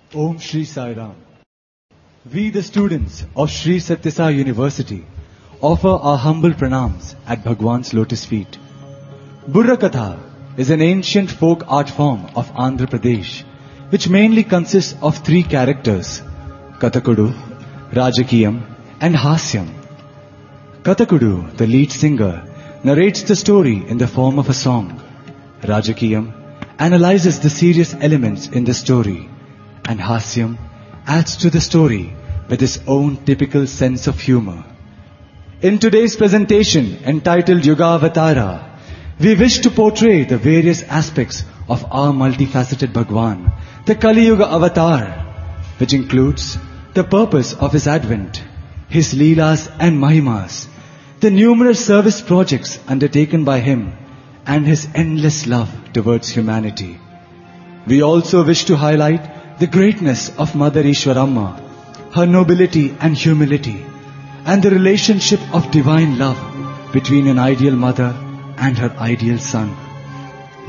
Om Shri Sai Ram. We, the students of Shri Satyasai University, offer our humble pranams at Bhagwan's lotus feet. Burra Katha is an ancient folk art form of Andhra Pradesh, which mainly consists of three characters: Kathakudu, Rajakiyam, and Hasyam. Kathakudu, the lead singer, narrates the story in the form of a song. Rajakiyam analyzes the serious elements in the story, and Hasyam adds to the story with his own typical sense of humor. In today's presentation entitled Yugavatara, we wish to portray the various aspects of our multifaceted Bhagwan, the Kali Yuga Avatar, which includes the purpose of his advent, his Leelas and Mahimas, the numerous service projects undertaken by him, and his endless love towards humanity. We also wish to highlight the greatness of Mother Ishwaramma, her nobility and humility, and the relationship of divine love between an ideal mother and her ideal son.